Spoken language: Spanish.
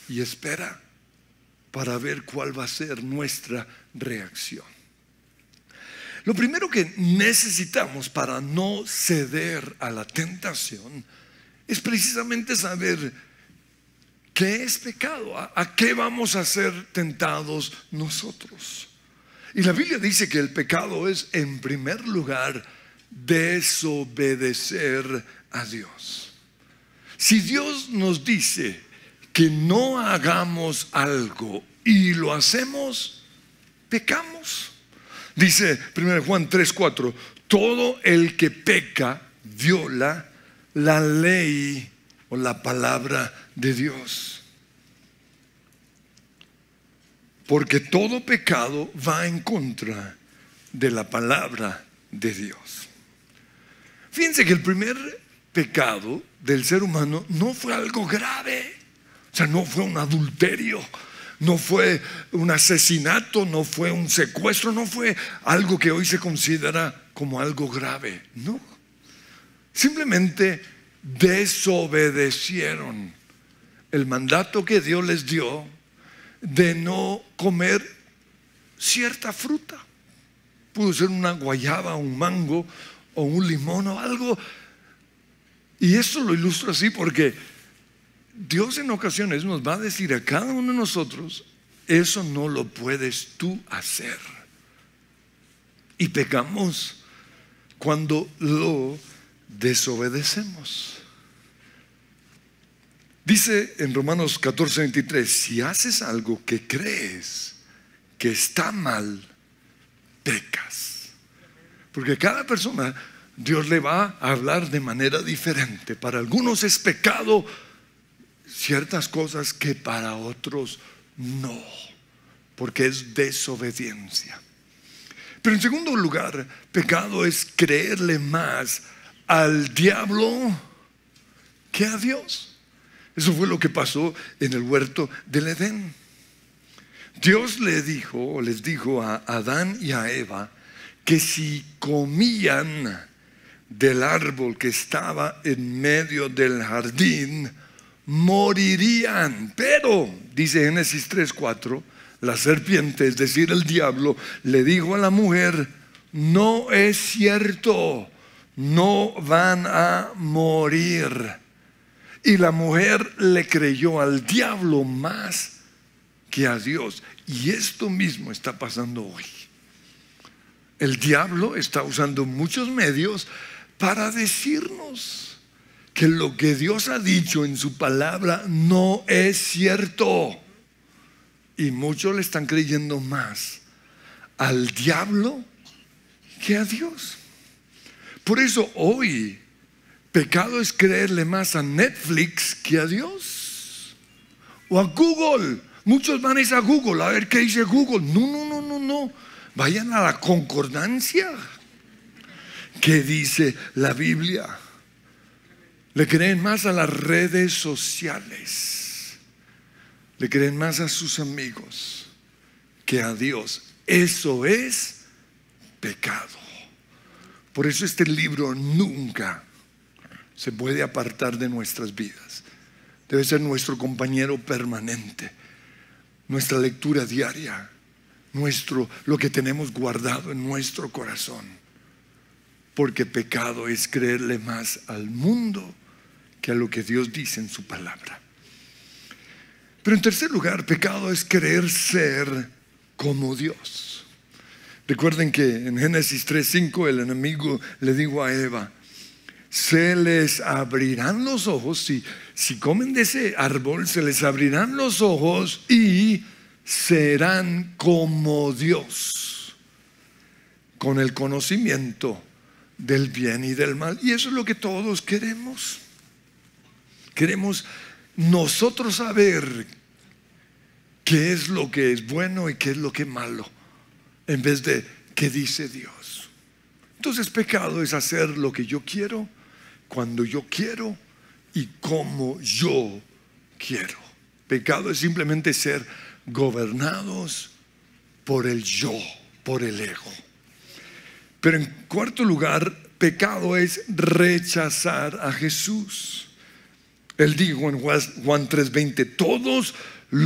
y espera para ver cuál va a ser nuestra reacción. Lo primero que necesitamos para no ceder a la tentación es precisamente saber qué es pecado, a qué vamos a ser tentados nosotros. Y la Biblia dice que el pecado es, en primer lugar, desobedecer a Dios. Si Dios nos dice que no hagamos algo y lo hacemos, pecamos. Dice 1 Juan 3:4, todo el que peca viola la ley o la palabra de Dios. Porque todo pecado va en contra de la palabra de Dios. Fíjense que el primer pecado del ser humano no fue algo grave. O sea, no fue un adulterio, no fue un asesinato, no fue un secuestro, no fue algo que hoy se considera como algo grave. No. Simplemente desobedecieron el mandato que Dios les dio de no comer cierta fruta. Pudo ser una guayaba, un mango o un limón o algo. Y esto lo ilustro así porque Dios en ocasiones nos va a decir a cada uno de nosotros: eso no lo puedes tú hacer. Y pecamos cuando lo desobedecemos. Dice en Romanos 14:23, si haces algo que crees que está mal, pecas. Porque cada persona Dios le va a hablar de manera diferente. Para algunos es pecado ciertas cosas que para otros no, porque es desobediencia. Pero en segundo lugar, pecado es creerle más al diablo que a Dios. Eso fue lo que pasó en el huerto del Edén. Dios les dijo a Adán y a Eva que si comían del árbol que estaba en medio del jardín, morirían. Pero, dice Génesis 3:4, la serpiente, es decir, el diablo, le dijo a la mujer: no es cierto, no van a morir. Y la mujer le creyó al diablo más que a Dios. Y esto mismo está pasando hoy. El diablo está usando muchos medios para decirnos que lo que Dios ha dicho en su palabra no es cierto. Y muchos le están creyendo más al diablo que a Dios. Por eso hoy pecado es creerle más a Netflix que a Dios. O a Google. Muchos van a Google a ver qué dice Google. No. Vayan a la concordancia. ¿Qué dice la Biblia? Le creen más a las redes sociales. Le creen más a sus amigos que a Dios. Eso es pecado. Por eso este libro nunca se puede apartar de nuestras vidas. Debe ser nuestro compañero permanente, nuestra lectura diaria, lo que tenemos guardado en nuestro corazón. Porque pecado es creerle más al mundo que a lo que Dios dice en su palabra. Pero en tercer lugar, pecado es querer ser como Dios. Recuerden que en Génesis 3:5 el enemigo le dijo a Eva: se les abrirán los ojos, si comen de ese árbol, se les abrirán los ojos y serán como Dios, con el conocimiento del bien y del mal. Y eso es lo que todos queremos. Queremos nosotros saber qué es lo que es bueno y qué es lo que es malo, en vez de qué dice Dios. Entonces pecado es hacer lo que yo quiero, cuando yo quiero y como yo quiero. Pecado es simplemente ser gobernados por el yo, por el ego. Pero en cuarto lugar, pecado es rechazar a Jesús. Él dijo en Juan 3:20, todos